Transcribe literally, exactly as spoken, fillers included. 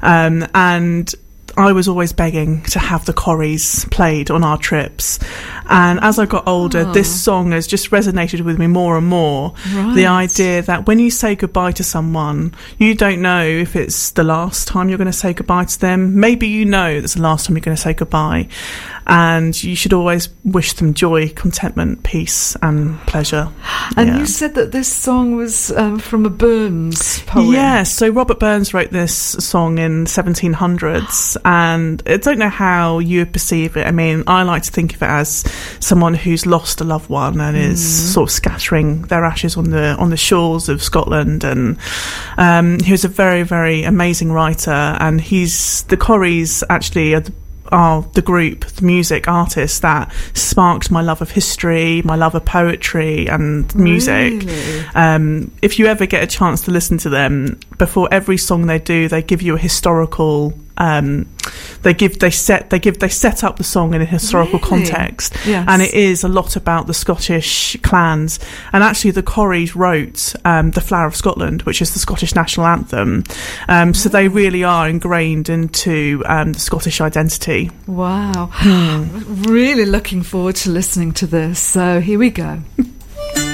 Um, and I was always begging to have the Corries played on our trips. And as I got older, oh. this song has just resonated with me more and more. Right. The idea that when you say goodbye to someone, you don't know if it's the last time you're going to say goodbye to them. Maybe you know it's the last time you're going to say goodbye. And you should always wish them joy, contentment, peace and pleasure. And yeah. you said that this song was um, from a Burns poem. Yes, so Robert Burns wrote this song in seventeen hundreds, and I don't know how you perceive it. I mean, I like to think of it as someone who's lost a loved one and mm. is sort of scattering their ashes on the on the shores of Scotland. And um, he was a very, very amazing writer, and he's the Corries actually are the are the group, the music artists that sparked my love of history, my love of poetry and music. Really? Um, if you ever get a chance to listen to them, before every song they do, they give you a historical. Um, they give they set they give they set up the song in a historical really? context, yes. and it is a lot about the Scottish clans. And actually, the Corries wrote um, "The Flower of Scotland," which is the Scottish national anthem. Um, so they really are ingrained into um, the Scottish identity. Wow, hmm. Really looking forward to listening to this. So here we go.